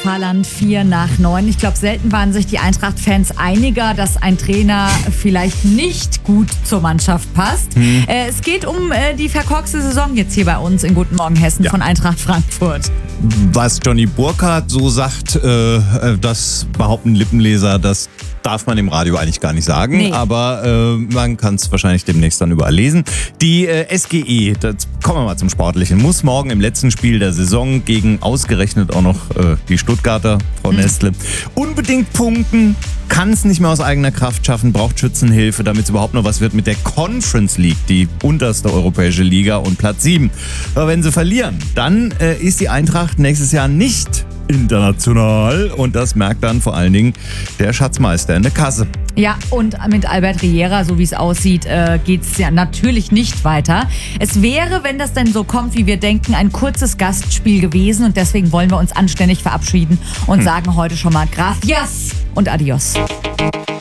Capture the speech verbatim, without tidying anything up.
Saarland vier nach neun. Ich glaube, selten waren sich die Eintracht-Fans einiger, dass ein Trainer vielleicht nicht gut zur Mannschaft passt. Hm. Äh, es geht um äh, die verkorkste Saison jetzt hier bei uns in Guten Morgen Hessen ja. von Eintracht Frankfurt. Was Johnny Burkhardt so sagt, äh, das behaupten Lippenleser, das darf man im Radio eigentlich gar nicht sagen, nee. aber äh, man kann es wahrscheinlich demnächst dann überall lesen. Die äh, S G E, das, kommen wir mal zum Sportlichen, muss morgen im letzten Spiel der Saison gegen ausgerechnet auch noch äh, die Stuttgarter, Frau mhm. Nestle, unbedingt punkten, kann es nicht mehr aus eigener Kraft schaffen, braucht Schützenhilfe, damit es überhaupt noch was wird mit der Conference League, die unterste europäische Liga und Platz sieben. Aber wenn sie verlieren, dann äh, ist die Eintracht nächstes Jahr nicht international und das merkt dann vor allen Dingen der Schatzmeister in der Kasse. Ja, und mit Albert Riera, so wie es aussieht, äh, geht es ja natürlich nicht weiter. Es wäre, wenn das denn so kommt, wie wir denken, ein kurzes Gastspiel gewesen und deswegen wollen wir uns anständig verabschieden und hm. sagen heute schon mal Gracias und Adios.